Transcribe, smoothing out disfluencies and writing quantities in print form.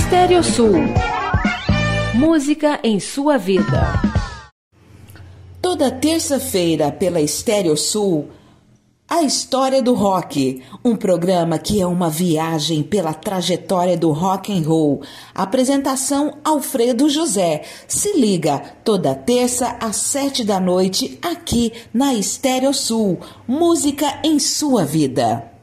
Estéreo Sul. Música em sua vida. Toda terça-feira pela Estéreo Sul, A História do Rock, um programa que é uma viagem pela trajetória do rock and roll. Apresentação Alfredo José. Se liga, toda terça às 7 da noite, aqui na Estéreo Sul. Música em sua vida.